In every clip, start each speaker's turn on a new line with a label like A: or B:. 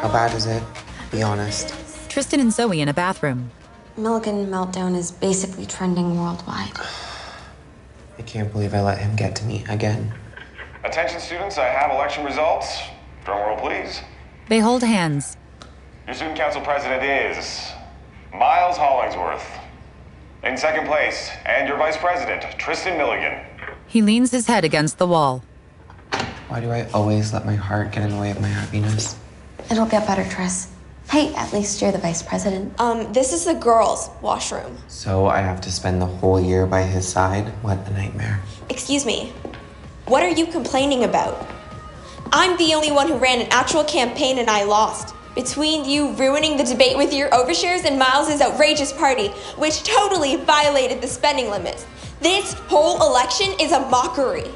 A: How bad is it? Be honest.
B: Tristan and Zoe in a bathroom.
C: Milligan meltdown is basically trending worldwide.
A: I can't believe I let him get to me again.
D: Attention students, I have election results. Drum roll, please.
B: They hold hands.
D: Your student council president is Miles Hollingsworth. In second place, and your vice president, Tristan Milligan.
B: He leans his head against the wall.
A: Why do I always let my heart get in the way of my happiness?
C: It'll get better, Tris. Hey, at least you're the vice president.
E: This is the girls' washroom.
A: So I have to spend the whole year by his side? What a nightmare.
E: Excuse me. What are you complaining about? I'm the only one who ran an actual campaign and I lost. Between you ruining the debate with your overshares and Miles' outrageous party, which totally violated the spending limits. This whole election is a mockery.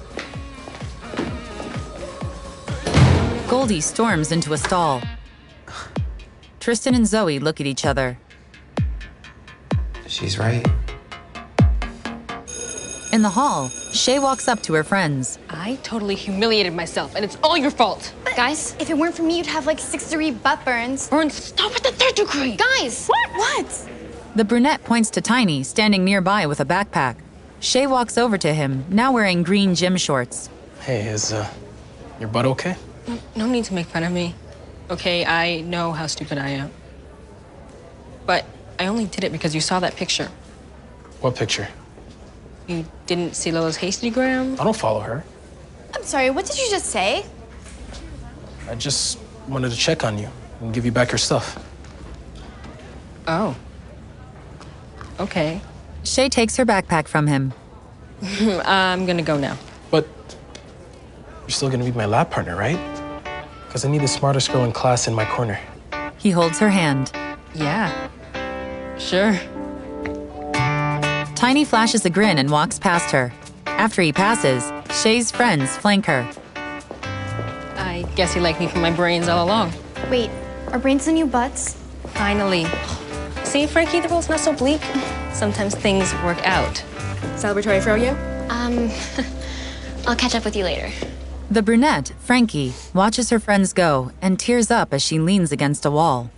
B: Goldie storms into a stall. Tristan and Zoe look at each other.
A: She's right.
B: In the hall, Shay walks up to her friends.
F: I totally humiliated myself, and it's all your fault.
G: Guys, if it weren't for me, you'd have like 6-degree butt burns.
F: Burns, stop at the 3rd degree.
G: Guys! What?
B: The brunette points to Tiny, standing nearby with a backpack. Shay walks over to him, now wearing green gym shorts.
H: Hey, is your butt okay?
F: No need to make fun of me. Okay, I know how stupid I am. But I only did it because you saw that picture.
H: What picture?
F: You didn't see Lola's Hastygram?
H: I don't follow her.
G: I'm sorry, what did you just say?
H: I just wanted to check on you and give you back your stuff.
F: Oh. Okay.
B: Shay takes her backpack from him.
F: I'm gonna go now.
H: But you're still gonna be my lab partner, right? Because I need the smartest girl in class in my corner.
B: He holds her hand.
F: Yeah. Sure.
B: Tiny flashes a grin and walks past her. After he passes, Shay's friends flank her.
F: I guess you like me for my brains all along.
G: Wait, are brains the new butts?
F: Finally. See, Frankie, the world's not so bleak. Sometimes things work out. Celebratory for you?
G: I'll catch up with you later.
B: The brunette, Frankie, watches her friends go and tears up as she leans against a wall.